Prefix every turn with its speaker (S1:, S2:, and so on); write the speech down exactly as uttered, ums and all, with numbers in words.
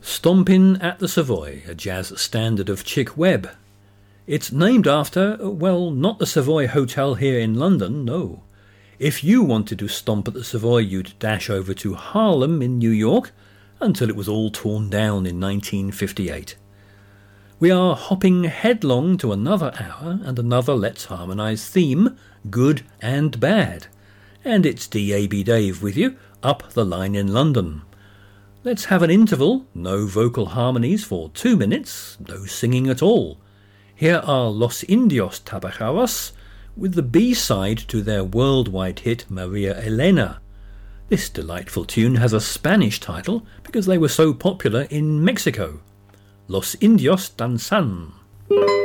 S1: Stompin' at the Savoy, a jazz standard of Chick Webb. It's named after, well, not the Savoy Hotel here in London, no. If you wanted to stomp at the Savoy, you'd dash over to Harlem in New York until it was all torn down in nineteen fifty-eight. We are hopping headlong to another hour and another Let's Harmonise theme, good and bad. And it's D A B Dave with you, up the line in London. Let's have an interval, no vocal harmonies for two minutes, no singing at all. Here are Los Indios Tabajaras with the B-side to their worldwide hit Maria Elena. This delightful tune has a Spanish title because they were so popular in Mexico. Los Indios Danzan.